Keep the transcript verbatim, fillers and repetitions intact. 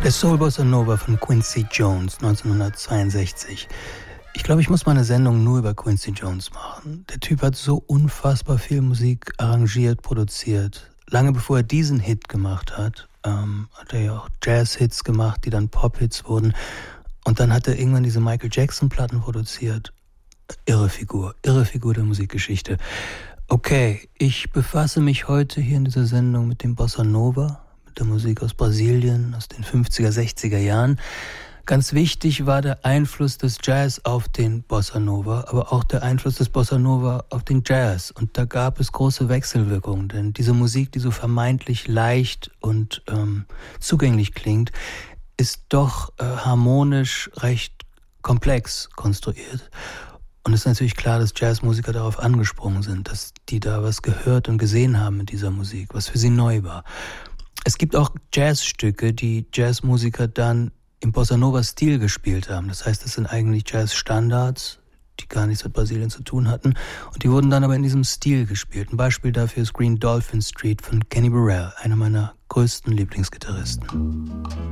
Der Soul Bossa Nova von Quincy Jones neunzehnhundertzweiundsechzig. Ich glaube, ich muss mal eine Sendung nur über Quincy Jones machen. Der Typ hat so unfassbar viel Musik arrangiert, produziert. Lange bevor er diesen Hit gemacht hat, ähm, hat er ja auch Jazz-Hits gemacht, die dann Pop-Hits wurden. Und dann hat er irgendwann diese Michael Jackson-Platten produziert. Irre Figur, irre Figur der Musikgeschichte. Okay, ich befasse mich heute hier in dieser Sendung mit dem Bossa Nova, mit der Musik aus Brasilien, aus den fünfziger, sechziger Jahren. Ganz wichtig war der Einfluss des Jazz auf den Bossa Nova, aber auch der Einfluss des Bossa Nova auf den Jazz. Und da gab es große Wechselwirkungen, denn diese Musik, die so vermeintlich leicht und ähm, zugänglich klingt, ist doch äh, harmonisch recht komplex konstruiert. Und es ist natürlich klar, dass Jazzmusiker darauf angesprungen sind, dass die da was gehört und gesehen haben mit dieser Musik, was für sie neu war. Es gibt auch Jazzstücke, die Jazzmusiker dann im Bossa Nova-Stil gespielt haben. Das heißt, das sind eigentlich Jazzstandards, die gar nichts mit Brasilien zu tun hatten. Und die wurden dann aber in diesem Stil gespielt. Ein Beispiel dafür ist Green Dolphin Street von Kenny Burrell, einer meiner größten Lieblingsgitarristen.